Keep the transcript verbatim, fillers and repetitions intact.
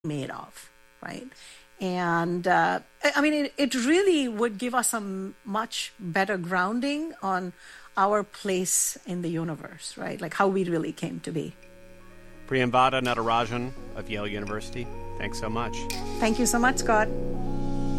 made of, right? And uh, I mean, it, it really would give us a much better grounding on our place in the universe, right? Like how we really came to be. Priyamvada Natarajan of Yale University, thanks so much. Thank you so much, Scott.